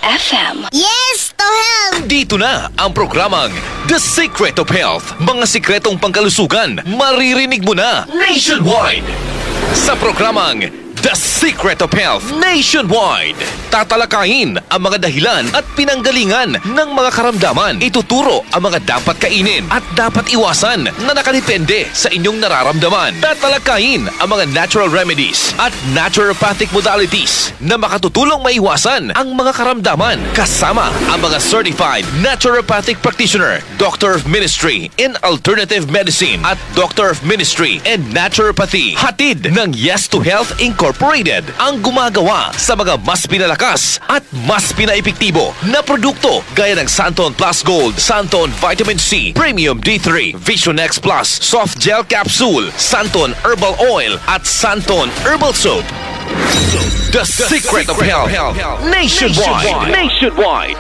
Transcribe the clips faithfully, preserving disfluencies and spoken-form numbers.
F M. Yes, to help! Dito na ang programang The Secret of Health. Mga sikretong pangkalusugan, maririnig mo na nationwide. Sa programang The Secret of Health Nationwide, tatalakayin ang mga dahilan at pinanggalingan ng mga karamdaman. Ituturo ang mga dapat kainin at dapat iwasan na nakadepende sa inyong nararamdaman. Tatalakayin ang mga natural remedies at naturopathic modalities na makatutulong maiwasan ang mga karamdaman. Kasama ang mga certified naturopathic practitioner, Doctor of Ministry in Alternative Medicine at Doctor of Ministry in Naturopathy. Hatid ng Yes to Health Incorporated. Ang gumagawa sa mga mas pinalakas at mas pinaepektibo na produkto gaya ng Santon Plus Gold, Santon Vitamin C, Premium D three, Vision X Plus, Soft Gel Capsule, Santon Herbal Oil at Santon Herbal Soap. The, the Secret, Secret of Health, health. Nationwide. Nationwide.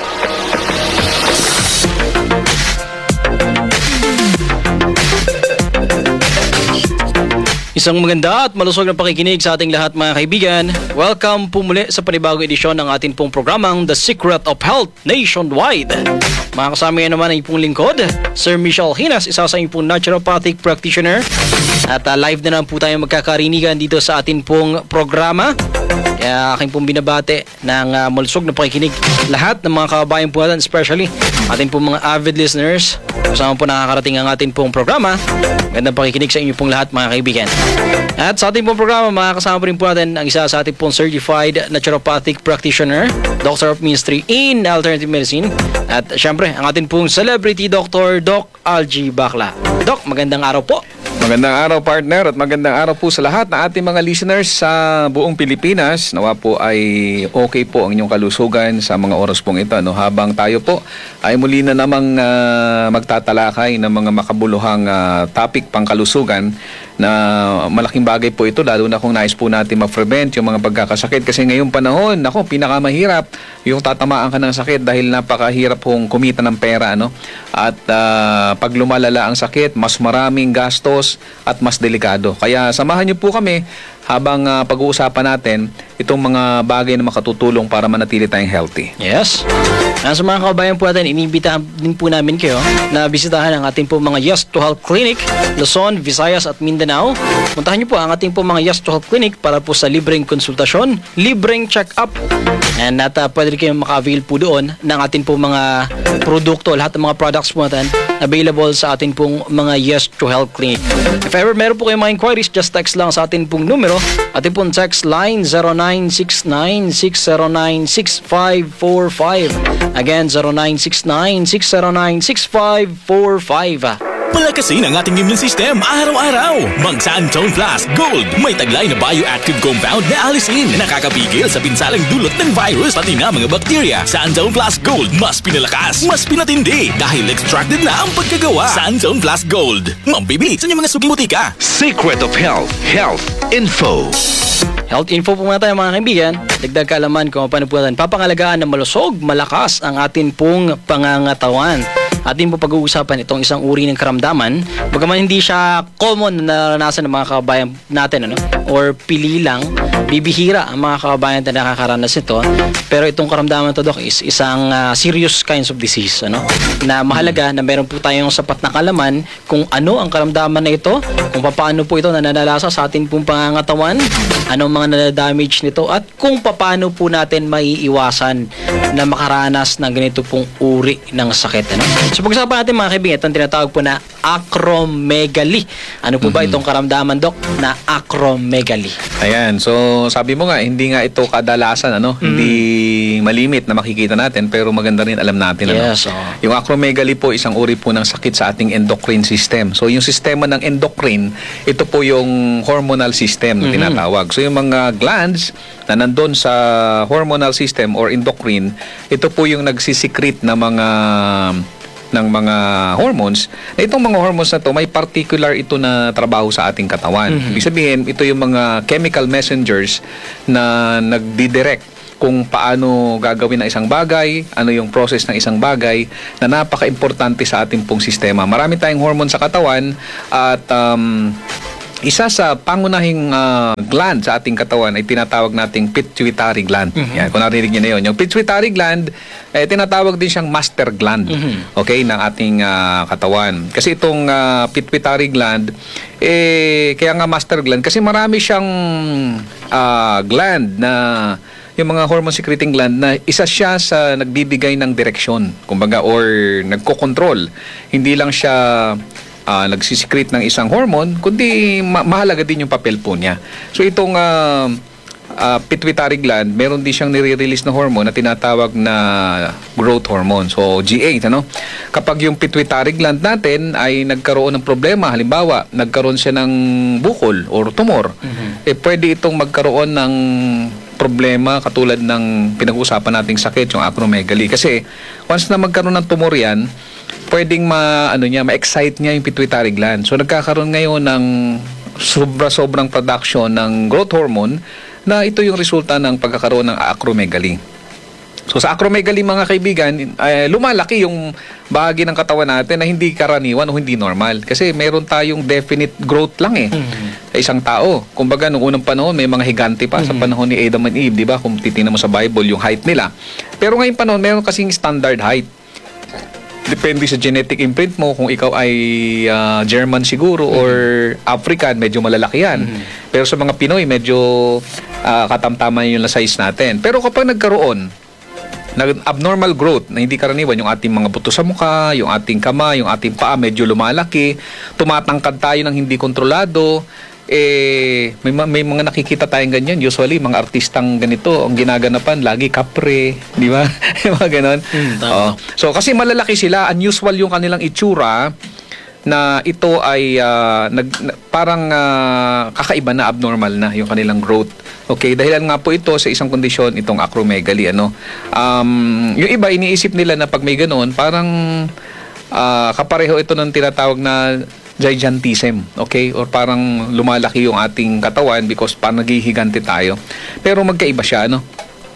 Isang maganda at malusog na pakikinig sa ating lahat mga kaibigan. Welcome po muli sa panibagong edisyon ng ating pong programang The Secret of Health Nationwide. Mga kasama yan naman ay pong lingkod, Sir Michelle Hinas, isa sa inyong pong naturopathic practitioner. At uh, live na naman po tayo magkakarinigan dito sa ating pong programa. Kaya aking pong binabate ng uh, malusog na pakikinig lahat ng mga kababayan po natin, especially ating pong mga avid listeners. Kasama po nakakarating ang ating pong programa. Magandang pakikinig sa inyo pong lahat mga kaibigan. At sa ating pong programa, makakasama po rin po natin ang isa sa ating pong certified naturopathic practitioner, Doctor of Ministry in Alternative Medicine. At syempre, ang ating pong celebrity doctor, Doc Algie Bacla. Doc, magandang araw po. Magandang araw partner at magandang araw po sa lahat ng ating mga listeners sa buong Pilipinas. Nawa po ay okay po ang inyong kalusugan sa mga oras pong ito. No? Habang tayo po ay muli na namang uh, magtatalakay ng mga makabuluhang uh, topic pang kalusugan na malaking bagay po ito lalo na kung nais po natin ma-prevent yung mga pagkakasakit. Kasi ngayong panahon, nako, pinakamahirap yung tatamaan ka ng sakit dahil napakahirap pong kumita ng pera. Ano? At uh, pag lumalala ang sakit, mas maraming gastos at mas delikado. Kaya samahan niyo po kami habang uh, pag-uusapan natin itong mga bagay na makatutulong para manatili tayong healthy. Yes. Sa mga kababayan po natin, inibitahan din po namin kayo na bisitahan ang ating po mga Yes to Health Clinic, Luzon, Visayas at Mindanao. Puntahan niyo po ang ating po mga Yes to Health Clinic para po sa libreng konsultasyon, libreng check-up. And at uh, pwede rin kayong maka-avail po doon ng ating po mga produkto, lahat ng mga products po natin available sa ating pong mga Yes to Health Clinic. If ever meron po kayong mga inquiries, just text lang sa ating pong numero. Ating pong text line zero nine six nine six zero nine six five four five. Again, zero nine six nine six zero nine six five four five. Palakasin ang ating immune system araw-araw. Mag Santon Plus Gold. May taglay na bioactive compound na alisin na nakakapigil sa pinsalang dulot ng virus pati na mga bakterya. Santon Plus Gold. Mas pinalakas, mas pinatindi dahil extracted na ang pagkagawa. Santon Plus Gold. Mambibili sa inyong mga suking butika. Secret of Health. Health Info. Health info po muna tayo mga kaibigan. Dagdag kaalaman kung paano po natin papangalagaan na malusog, malakas ang atin pong pangangatawan. Atin po pag-uusapan itong isang uri ng karamdaman. Bagaman hindi siya common na naranasan ng mga kababayan natin, ano? Or pili lang, bibihira ang mga kababayan na nakakaranas nito. Pero itong karamdaman to, Doc, is isang uh, serious kinds of disease, ano? Na mahalaga na meron po tayong sapat na kalaman kung ano ang karamdaman na ito, kung paano po ito nananalasa sa atin pong pangangatawan, anong mga nadadamage nito, at kung paano po natin maiiwasan na makaranas ng ganito pong uri ng sakit, ano? So pag-usapan natin mga kaibigan, itong tinatawag po na acromegaly. Ano po ba itong karamdaman, Doc, na acromegaly? Ayan, so sabi mo nga, hindi nga ito kadalasan, ano? Mm. Hindi malimit na makikita natin, pero maganda rin alam natin. Yes, ano? oh. Yung acromegaly po, isang uri po ng sakit sa ating endocrine system. So yung sistema ng endocrine, ito po yung hormonal system na tinatawag. So yung mga glands na nandun sa hormonal system or endocrine, ito po yung nagsisecrete na mga ng mga hormones. Na itong mga hormones na to, may particular ito na trabaho sa ating katawan. Mm-hmm. Ibig sabihin, ito yung mga chemical messengers na nagdidirect kung paano gagawin ang isang bagay, ano yung process ng isang bagay na napaka-importante sa ating pong sistema. Marami tayong hormone sa katawan at um, isa sa pangunahing ah, gland sa ating katawan ay tinatawag nating pituitary gland. Yan, kung narinig niyo na yun. Yung pituitary gland, eh, tinatawag din siyang master gland, okay, ng ating ah, katawan. Kasi itong ah, pituitary gland, eh, kaya nga master gland, kasi marami siyang ah, gland na yung mga hormone secreting gland na isa siya sa nagbibigay ng direksyon, kumbaga, or nagko-control. Hindi lang siya uh, nagsisecrete ng isang hormone, kundi ma- mahalaga din yung papel po niya. So itong uh, uh, pituitary gland, meron din siyang nire-release na hormone na tinatawag na growth hormone. So G eight, ano? Kapag yung pituitary gland natin ay nagkaroon ng problema, halimbawa, nagkaroon siya ng bukol or tumor, mm-hmm. eh pwede itong magkaroon ng problema katulad ng pinag-uusapan nating sakit, yung acromegaly. Kasi once na magkaroon ng tumor yan, pwedeng ma, ano niya, ma-excite niya yung pituitary gland. So nagkakaroon ngayon ng sobra-sobrang production ng growth hormone na ito yung resulta ng pagkakaroon ng acromegaly. So sa acromegaly, mga kaibigan, eh, lumalaki yung bahagi ng katawan natin na hindi karaniwan o hindi normal. Kasi meron tayong definite growth lang eh. Mm-hmm. Sa isang tao. Kumbaga, noong unang panahon, may mga higante pa mm-hmm. sa panahon ni Adam and Eve, di ba? Kung titingnan mo sa Bible, yung height nila. Pero ngayong panahon, meron kasing standard height. Depende sa genetic imprint mo, kung ikaw ay uh, German siguro mm-hmm. or African, medyo malalaki yan. Mm-hmm. Pero sa mga Pinoy, medyo uh, katamtaman yung size natin. Pero kapag nagkaroon abnormal growth na hindi karaniwan, yung ating mga buto sa mukha, yung ating kamay, yung ating paa medyo lumalaki, tumatangkad tayo ng hindi kontrolado, eh may, may mga nakikita tayong ganyan, usually mga artistang ganito ang ginaganapan lagi kapre, di ba? Mga ganon. Mm, oh. So kasi malalaki sila, unusual yung kanilang itsura na ito ay uh, nag, na, parang uh, kakaiba na, abnormal na yung kanilang growth. Okay, dahilan nga po ito sa isang kondisyon, itong acromegaly, ano. Um, yung iba iniisip nila na pag may ganoon, parang uh, kapareho ito ng tinatawag na gigantism, okay? Or parang lumalaki yung ating katawan because parang naghihigante tayo. Pero magkaiba siya, ano.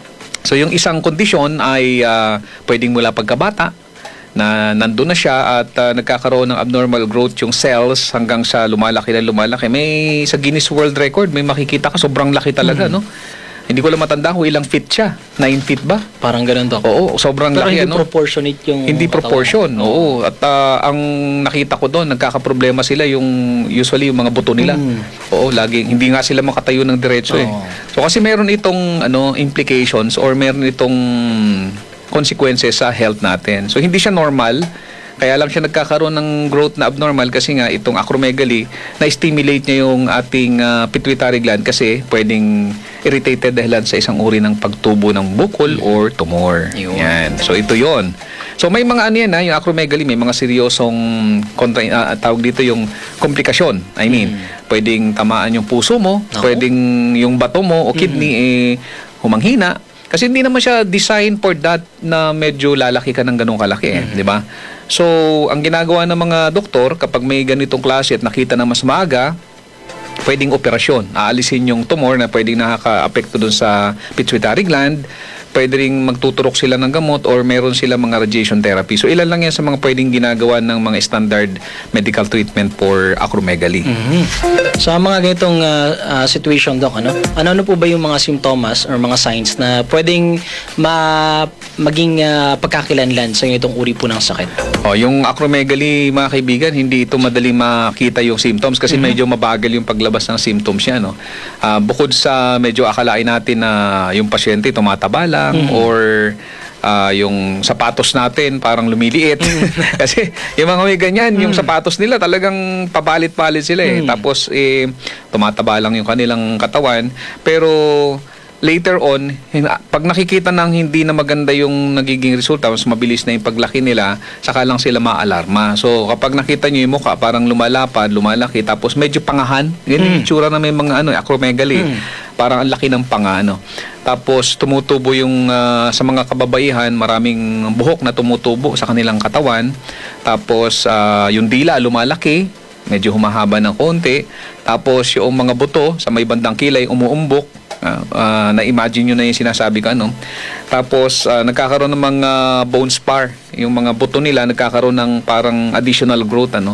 So yung isang kondisyon ay uh, pwedeng mula pagkabata, na nandun na siya at uh, nagkakaroon ng abnormal growth yung cells hanggang sa lumalaki na lumalaki. May sa Guinness World Record, may makikita ka, sobrang laki talaga, mm-hmm. no? Hindi ko lang matanda kung ilang feet siya. nine feet ba? Parang ganun to. Oo, sobrang pero laki, hindi ano? proportionate yung Hindi katawan. Proportion, oo. At uh, ang nakita ko doon, nagkakaproblema sila yung, usually yung mga buto nila. Mm. Oo, lagi, hindi nga sila makatayo ng diretso, oh. eh. So kasi meron itong ano implications or meron itong consequences sa health natin. So hindi siya normal, kaya lang siya nagkakaroon ng growth na abnormal kasi nga itong acromegaly na-stimulate niya yung ating uh, pituitary gland kasi pwedeng irritated dahilan sa isang uri ng pagtubo ng bukol or tumor. Yun. Yan. So ito yon. So may mga ano yan, ha, yung acromegaly, may mga seryosong kontra, uh, tawag dito yung komplikasyon. I mean, mm. pwedeng tamaan yung puso mo, no? Pwedeng yung bato mo o kidney mm. eh humanghina. Kasi hindi naman siya designed for that na medyo lalaki ka ng ganung kalaki, eh, mm-hmm. di ba? So, ang ginagawa ng mga doktor kapag may ganitong klase at nakita na mas maaga, pwedeng operasyon. Aalisin yung tumor na pwedeng nakaka-apekto dun sa pituitary gland. Pwede ring magtuturok sila ng gamot or meron sila mga radiation therapy. So, ilan lang yan sa mga pwedeng ginagawa ng mga standard medical treatment for acromegaly. Mm-hmm. Sa mga ganitong uh, uh, situation, Doc, ano? Ano-ano po ba yung mga simptomas or mga signs na pwedeng ma maging uh, pagkakilanlan sa itong uri po ng sakit? Oh, yung acromegaly, mga kaibigan, hindi ito madaling makita yung symptoms kasi mm-hmm. medyo mabagal yung paglabas ng symptoms niya, no? Uh, bukod sa medyo akalain natin na yung pasyente tumataba lang, Mm-hmm. or uh, yung sapatos natin parang lumiliit. Mm-hmm. Kasi yung mga may ganyan, mm-hmm. yung sapatos nila talagang pabalit-palit sila eh. Mm-hmm. Tapos eh, tumataba lang yung kanilang katawan. Pero later on, pag nakikita ng hindi na maganda yung nagiging resulta, mas mabilis na yung paglaki nila, saka lang sila maalarma. So kapag nakita nyo yung mukha, parang lumalapad, lumalaki, tapos medyo pangahan. Ganyan yung tsura na may mga ano, acromegaly. Mm. Parang ang laki ng panga, ano. Tapos tumutubo yung uh, sa mga kababaihan, maraming buhok na tumutubo sa kanilang katawan. Tapos uh, yung dila lumalaki, medyo humahaba ng konti. Tapos yung mga buto sa may bandang kilay umuumbok. Uh, uh, na-imagine nyo na yung sinasabi ko, ano. Tapos uh, nagkakaroon ng mga bone spar. Yung mga buto nila nagkakaroon ng parang additional growth, ano.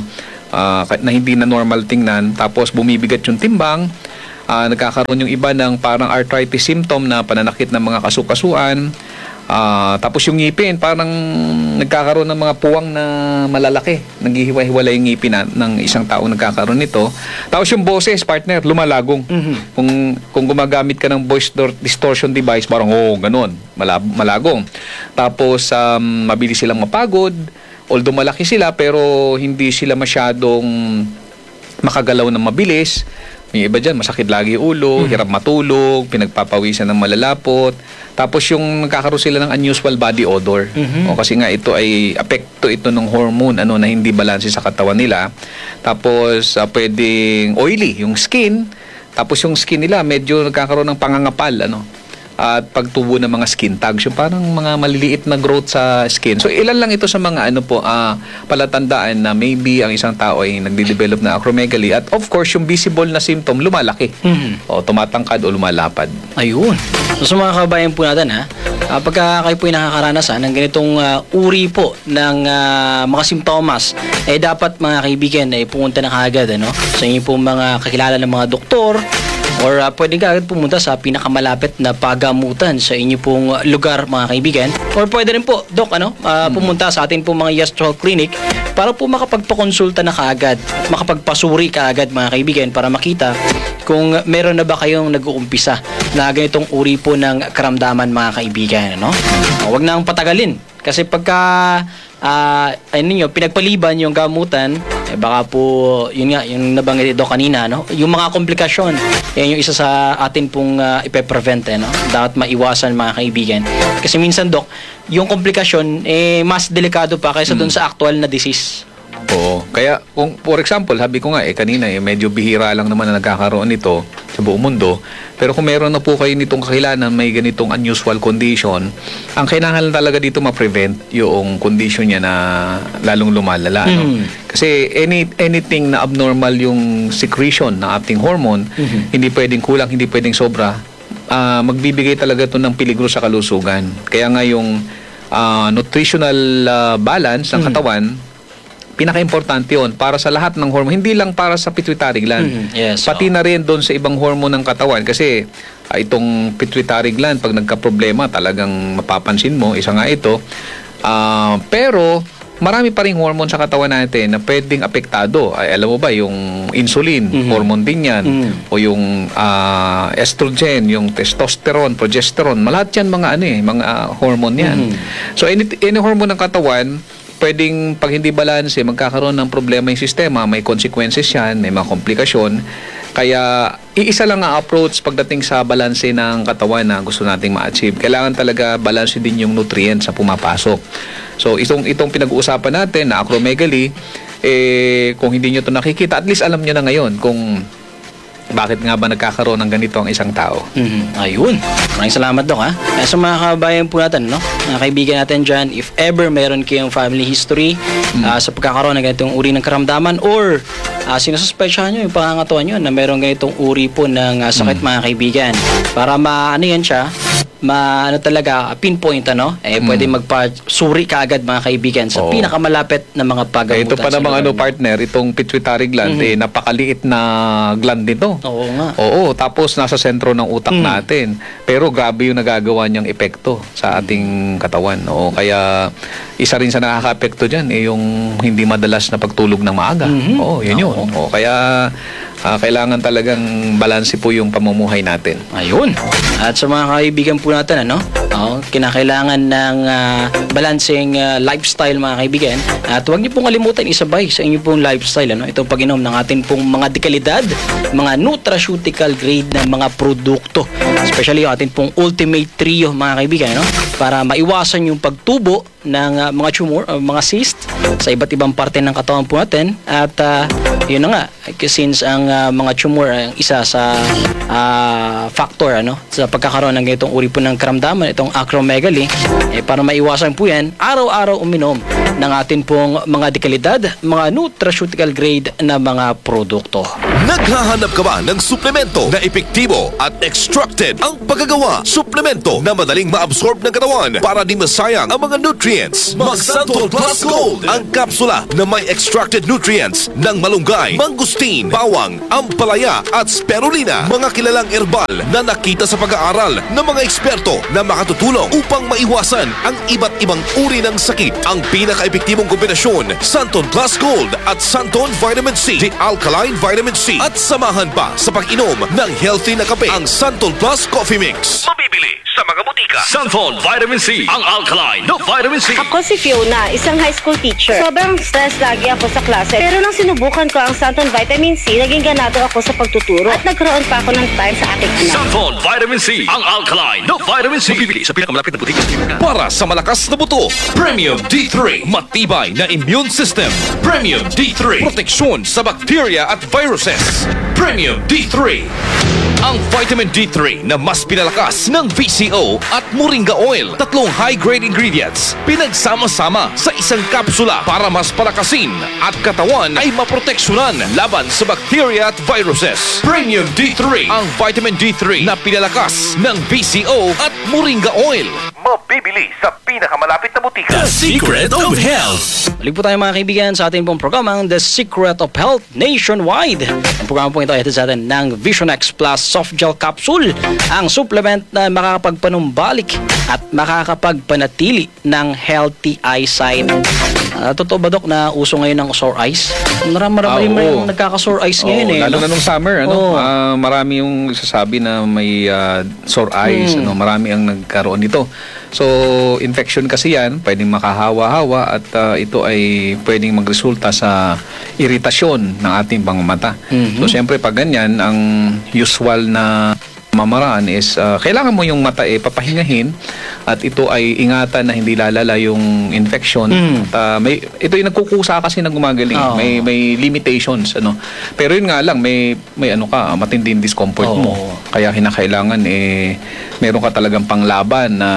ah, ka- na hindi na normal tingnan, tapos bumibigat yung timbang, ah, nagkakaroon yung iba ng parang arthritis symptom na pananakit ng mga kasukasuan. Ah, tapos yung ngipin, parang nagkakaroon ng mga puwang na malalaki. Naghihiwa-hiwalay yung ngipin na, ng isang tao nagkakaroon nito. Tapos yung boses, partner, lumalagong. Kung kung gumagamit ka ng voice dor- distortion device, parang oh, ganun, malab- malagong. Tapos um, mabilis silang mapagod. Although malaki sila, pero hindi sila masyadong makagalaw ng mabilis. Yung iba dyan, masakit lagi yung ulo, hirap matulog, pinagpapawisan ng malalapot. Tapos yung nagkakaroon sila ng unusual body odor. O, kasi nga ito ay apekto ito ng hormone ano na hindi balanse sa katawan nila. Tapos ah, pwedeng oily yung skin. Tapos yung skin nila medyo nagkakaroon ng pangangapal ano. At pagtubo ng mga skin tags, yung parang mga maliliit na growth sa skin. So ilan lang ito sa mga ano po ah, palatandaan na maybe ang isang tao ay nagde-develop na acromegaly. At of course, yung visible na symptom lumalaki. O tumatangkad o lumalapad. Ayun. So sa mga kabayan po natin ha, uh, pagka kayo po ay nakakaranasan ng ganitong ah, uri po ng ah, mga simptomas, eh dapat mga kaibigan ay pumunta na kaagad ano, sa inyo po mga kakilala ng mga doktor, or uh, pwede ka agad pumunta sa pinakamalapit na pagamutan sa inyo pong uh, lugar mga kaibigan. Or pwede rin po, Doc, ano, uh, pumunta sa atin pong mga Yes Health Clinic para po makapagpakonsulta na kaagad at makapagpasuri kaagad mga kaibigan para makita kung meron na ba kayong nag-uumpisa na ganitong uri po ng karamdaman mga kaibigan. Ano? Uh, huwag nang patagalin kasi pagka uh, ano niyo, pinagpaliban yung gamutan, eh baka po, yun nga, yung nabanggit ito kanina, no? Yung mga komplikasyon, yan yung isa sa atin pong uh, ipe-prevent, eh, no? Dapat maiwasan mga kaibigan. Kasi minsan, Dok, yung komplikasyon, eh, mas delikado pa kaysa dun sa actual na disease. Oo. Kaya, kung, for example, sabi ko nga, eh, kanina, eh, medyo bihira lang naman na nagkakaroon nito sa buong mundo. Pero kung meron na po kayo nitong kakilala may ganitong unusual condition, ang kailangan talaga dito ma-prevent yung condition niya na lalong lumalala. Mm. No? Kasi any, anything na abnormal yung secretion ng ating hormone, Mm-hmm. hindi pwedeng kulang, hindi pwedeng sobra, ah, magbibigay talaga ito ng peligro sa kalusugan. Kaya nga yung ah, nutritional ah, balance ng katawan, pinaka-importante yun para sa lahat ng hormone, hindi lang para sa pituitary gland. Mhm. Yes, Pati na rin doon sa ibang hormone ng katawan kasi ah, itong pituitary gland, pag nagka-problema, talagang mapapansin mo, isa nga ito. Ah, pero marami pa rin hormone sa katawan natin na pwedeng apektado. Ay, alam mo ba, yung insulin, hormone din yan. Mhm. O yung ah, estrogen, yung testosterone, progesterone, malahat yan mga ano eh, mga ah, hormone yan. Mhm. So any, any hormone ng katawan, pwedeng pag hindi balanse, magkakaroon ng problema yung sistema, may consequences yan, may mga komplikasyon. Kaya iisa lang ang approach pagdating sa balanse ng katawan na gusto nating ma-achieve. Kailangan talaga balanse din yung nutrients na pumapasok. So itong, itong pinag-uusapan natin na acromegaly, eh, kung hindi nyo ito nakikita, at least alam nyo na ngayon kung bakit nga ba nagkakaroon ng ganito ang isang tao. Mhm. Ayun. Maraming salamat, Dok, ha. Eh, sa mga kabayan po natin, no? Mga kaibigan natin dyan, if ever meron kayong family history ah, sa pagkakaroon ng ganitong uri ng karamdaman or uh, sinususpetsyahan nyo yung pangangatawan nyo na meron ganitong uri po ng ah, sakit, mga kaibigan. Para maano yan siya, ma ano talaga pinpoint ano eh pwede magpa-suri kaagad mga kaibigan sa Oo. pinakamalapit na mga Eh, pagamutan. ito pa sa namang lugar ano niyo. partner, itong pituitary gland, Mhm. eh, napakaliit na gland nito. Oo nga. Oo, tapos nasa sentro ng utak Mm. natin. Pero grabe yung nagagawa niyang epekto sa ating katawan. Oo, kaya isa rin sa nakaka-epekto dyan eh, yung hindi madalas na pagtulog ng maaga. Mhm. Oo, yun yun. Oo. Oo, kaya ah, kailangan talagang balanse po yung pamumuhay natin. Ayun. At sa mga kaibigan po natin, ano? Oh, kinakailangan ng ah, balancing ah, lifestyle, mga kaibigan. At huwag niyo pong kalimutan isabay sa inyo pong lifestyle, ano? Itong pag-inom ng atin pong mga dekalidad, mga nutraceutical grade na mga produkto. Especially yung atin pong Ultimate Trio, mga kaibigan, no? Para maiwasan yung pagtubo ng ah, mga tumor, ah, mga cyst sa iba't ibang parte ng katawan po natin. At ah, yun na nga, since ang ah, mga tumor ay isa sa ah, factor ano sa pagkakaroon ng ganitong uri po ng karamdaman, itong acromegaly, eh, para maiwasan po yan, araw-araw uminom ng atin pong mga dekalidad, mga nutraceutical grade na mga produkto. Naghahanap ka ba ng suplemento na epektibo at extracted ang paggagawa? Suplemento na madaling maabsorb ng katawan para di masayang ang mga nutrients. Mag-Santol Plus Gold, ang kapsula na may extracted nutrients ng malunggay, mangustin, bawang, ampalaya at spirulina. Mga kilalang herbal na nakita sa pag-aaral ng mga eksperto na makatutulong upang maiwasan ang iba't ibang uri ng sakit. Ang pinaka-epektibong kombinasyon, Santon Plus Gold at Santon Vitamin C, the Alkaline Vitamin C. At samahan pa sa pag-inom ng healthy na kape, ang Santon Plus Coffee Mix. Mabibili sa mga butika. Santon Vitamin C, ang alkaline na vitamin C. Ako si Fiona, isang high school teacher. Sobrang stress lagi ako sa klase. Pero nang sinubukan ko ang Santon Vitamin C, naging ganado ako sa pagtuturo at nagkaroon pa ako ng time sa aking anak. Santon Vitamin C, ang alkaline na vitamin C. Mabibili sa pinakamalapit na butika. Para sa malakas na buto, Premium D three. Matibay na immune system. Premium D three. Proteksyon sa bacteria at viruses. Premium D three. Ang vitamin D three na mas pinalakas ng V C O at Moringa Oil. Tatlong high-grade ingredients pinagsama-sama sa isang kapsula para mas palakasin at katawan ay maproteksyonan laban sa bacteria at viruses. Premium D three. Ang vitamin D three na pinalakas ng V C O at Moringa Oil. Mabibili sa pinakamalapit na butika. The Secret of Health. Balik po tayo mga kaibigan sa ating pong programang The Secret of Health Nationwide. Ang programa po ito ay hatid sa atin ng Vision X Plus Soft Gel Capsule, ang supplement na makakapagpanumbalik at makakapagpanatili ng healthy eyesight. Uh, totoo ba, Dok, na uso ngayon ng sore eyes? Marami-marami Ah, yung nagkaka-sore eyes ngayon Oo, eh. lalo no? na nung summer, ano? Oo. Ah, marami yung sasabi na may ah, sore eyes, Hmm. ano? Marami ang nagkaroon nito. So, infection kasi yan, pwedeng makahawa-hawa at ah, ito ay pwedeng magresulta sa iritasyon ng ating mga mata. Mhm. So, siyempre pag ganyan, ang usual na mamaraan is ah, kailangan mo yung mata eh papahingahin at ito ay ingatan na hindi lalala yung infection. Mm. At, ah, may ito yung nagkukusa kasi na gumagaling. Oo. May may limitations ano. Pero yun nga lang may may ano ka matinding discomfort mo. Oo. Kaya hinakailangan eh meron ka talagang panglaban na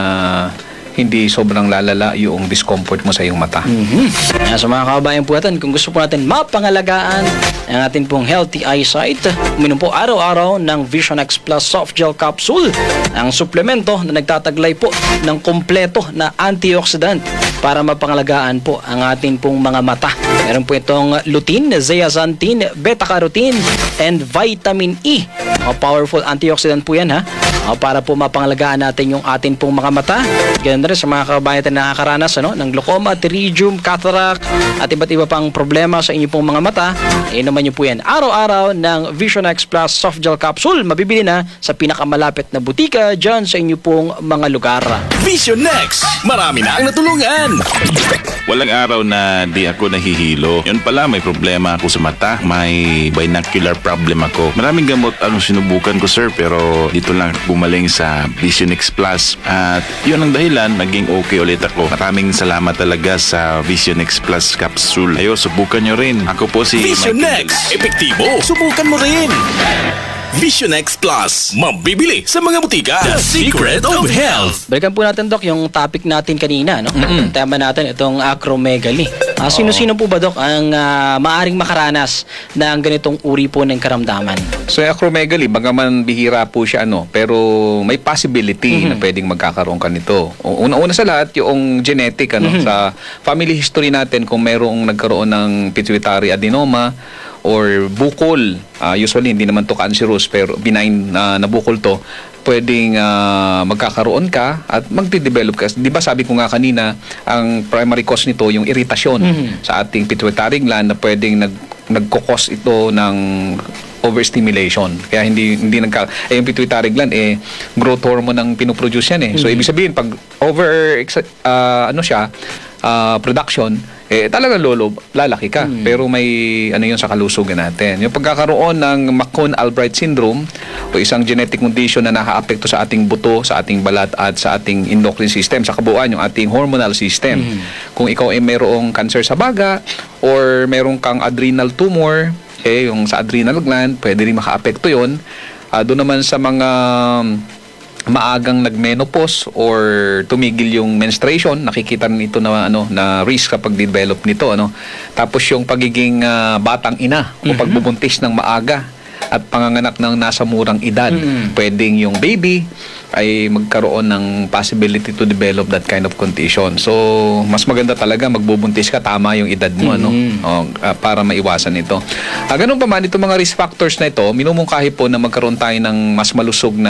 hindi sobrang lalala yung discomfort mo sa iyong mata. Mhm. Kaya sa mga kababayan po natin, kung gusto po natin mapangalagaan ang atin pong healthy eyesight, uminom po araw-araw ng Vision X Plus Soft Gel Capsule, ang suplemento na nagtataglay po ng kompleto na antioxidant para mapangalagaan po ang atin pong mga mata. Meron po itong lutein, zeaxanthin, beta-carotene, and vitamin E. Mga powerful antioxidant po yan ha. Uh, para po mapangalagaan natin yung atin pong mga mata. Ganun rin sa mga kababayan natin na nakakaranas ano, ng glaucoma, pterygium, cataract, at iba't iba pang problema sa inyong pong mga mata. Eh naman nyo po yan. Araw-araw ng Vision X Plus Soft Gel Capsule. Mabibili na sa pinakamalapit na butika dyan sa inyong pong mga lugar. Vision Next, marami na ang natulungan. Walang araw na di ako nahihilo. Yun pala, may problema ako sa mata. May binocular problem ako. Maraming gamot ang sinubukan ko, sir, pero dito lang bumaling sa Vision X Plus. At yun ang dahilan, naging okay ulit ako. Maraming salamat talaga sa Vision X Plus capsule. Ayo, subukan nyo rin. Ako po si Vision Michael Next, Dela. epektibo, subukan mo rin. Vision X Plus, mabibili sa mga butika. The Secret of Health. Balikan po natin, Dok, yung topic natin kanina. No? Ang tema natin, itong acromegaly. Ah, sino-sino po ba, Dok, ang ah, maaring makaranas ng ganitong uri po ng karamdaman? So yung acromegaly, bagaman bihira po siya ano, pero may possibility na pwedeng magkakaroon ka nito. O- Una-una sa lahat, yung genetic ano, sa family history natin kung merong nagkaroon ng pituitary adenoma or bukol, ah, usually hindi naman to cancerous pero benign na na bukol to, pwedeng ah, magkakaroon ka at magde-develop ka. 'Di ba sabi ko nga kanina, ang primary cause nito yung iritasyon sa ating pituitary gland na pwedeng nag nagko-cause ito ng overstimulation. Kaya hindi hindi nagka eh, yung pituitary gland eh growth hormone ang pinoproduce yan eh. So ibig sabihin pag over ah, ano siya ah, production eh talaga lolo lalaki ka. Pero may ano yun sa kalusugan natin. Yung pagkakaroon ng McCone-Albright syndrome o isang genetic condition na nakaaapekto sa ating buto, sa ating balat at sa ating endocrine system, sa kabuuan yung ating hormonal system. Kung ikaw ay mayroong cancer sa baga or mayroong kang adrenal tumor, eh yung sa adrenal gland, pwede rin makaapekto yun. Ah, doon naman sa mga maagang nagmenopause or tumigil yung menstruation, nakikita rin ito na ano na risk kapag develop nito ano. Tapos yung pagiging ah, batang ina o pagbubuntis ng maaga at panganganak ng nasa murang edad, pwedeng yung baby ay magkaroon ng possibility to develop that kind of condition. So, mas maganda talaga magbubuntis ka, tama yung edad mo, ano, o, ah, para maiwasan ito. Ah, ganun pa man, itong mga risk factors na ito, minumungkahi po na magkaroon tayo ng mas malusog na